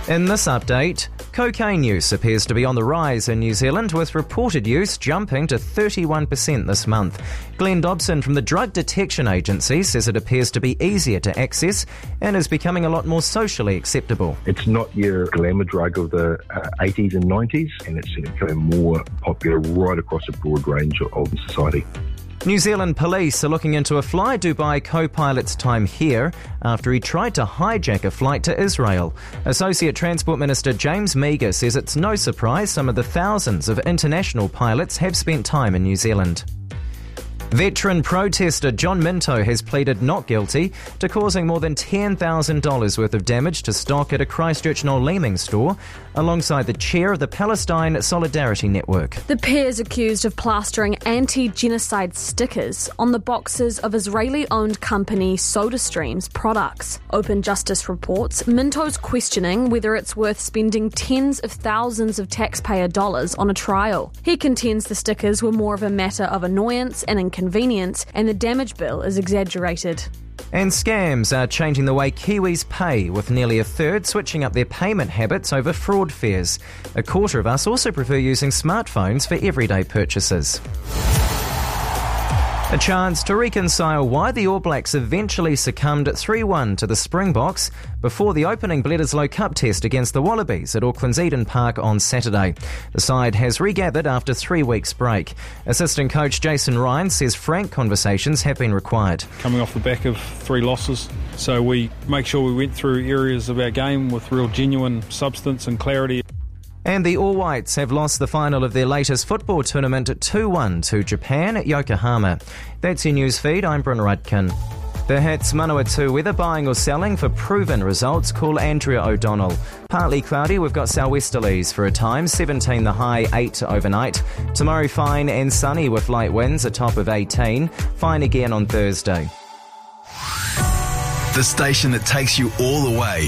In this update, cocaine use appears to be on the rise in New Zealand, with reported use jumping to 31% this month. Glenn Dobson from the Drug Detection Agency says it appears to be easier to access and is becoming a lot more socially acceptable. It's not your glamour drug of the 80s and 90s, and it's becoming more popular right across a broad range of society. New Zealand police are looking into a Fly Dubai co-pilot's time here after he tried to hijack a flight to Israel. Associate Transport Minister James Meagher says it's no surprise some of the thousands of international pilots have spent time in New Zealand. Veteran protester John Minto has pleaded not guilty to causing more than $10,000 worth of damage to stock at a Christchurch Noel Leeming store, alongside the chair of the Palestine Solidarity Network. The pair is accused of plastering anti-genocide stickers on the boxes of Israeli-owned company SodaStream's products. Open Justice reports Minto's questioning whether it's worth spending tens of thousands of taxpayer dollars on a trial. He contends the stickers were more of a matter of annoyance and inconvenience, and the damage bill is exaggerated. And scams are changing the way Kiwis pay, with nearly a third switching up their payment habits over fraud fears. A quarter of us also prefer using smartphones for everyday purchases. A chance to reconcile why the All Blacks eventually succumbed 3-1 to the Springboks before the opening Bledisloe Cup test against the Wallabies at Auckland's Eden Park on Saturday. The side has regathered after 3 weeks' break. Assistant coach Jason Ryan says frank conversations have been required. Coming off the back of 3 losses, so we make sure we went through areas of our game with real genuine substance and clarity. And the All Whites have lost the final of their latest football tournament at 2-1 to Japan at Yokohama. That's your news feed. I'm Bryn Rudkin. The hits Manawatu weather, buying or selling for proven results. Call Andrea O'Donnell. Partly cloudy, we've got southwesterlies for a time, 17 the high, 8 overnight. Tomorrow fine and sunny with light winds, a top of 18. Fine again on Thursday. The station that takes you all the way.